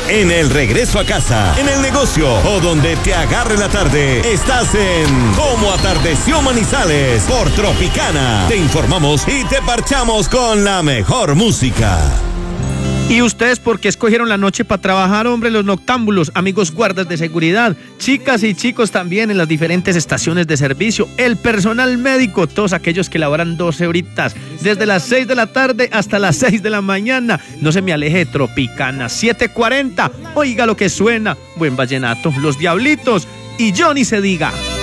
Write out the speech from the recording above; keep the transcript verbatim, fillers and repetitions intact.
En el regreso a casa, en el negocio o donde te agarre la tarde, estás en Cómo Atardeció Manizales por Tropicana. Te informamos y te parchamos con la mejor música. ¿Y ustedes por qué escogieron la noche para trabajar, hombre? Los noctámbulos, amigos guardas de seguridad, chicas y chicos también en las diferentes estaciones de servicio, el personal médico, todos aquellos que laboran doce horitas, desde las seis de la tarde hasta las seis de la mañana. No se me aleje de Tropicana, siete cuarenta. Oiga lo que suena, buen vallenato, Los Diablitos y Johnny se diga.